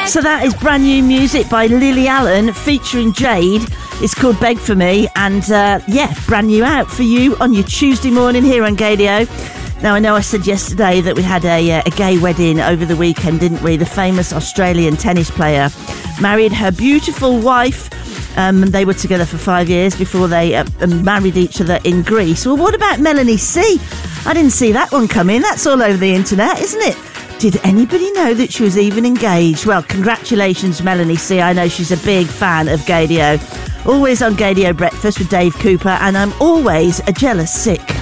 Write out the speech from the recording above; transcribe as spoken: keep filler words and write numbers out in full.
So that is brand new music by Lily Allen featuring Jade. It's called Beg For Me, and uh, yeah, brand new out for you on your Tuesday morning here on Gadio. Now, I know I said yesterday that we had a, uh, a gay wedding over the weekend, didn't we? The famous Australian tennis player married her beautiful wife. Um, they were together for five years before they uh, married each other in Greece. Well, what about Melanie C? I didn't see that one coming. That's all over the internet, isn't it? Did anybody know that she was even engaged? Well, congratulations, Melanie C. I know she's a big fan of Gadio. Always on Gadio Breakfast with Dave Cooper, and I'm always a jealous sick.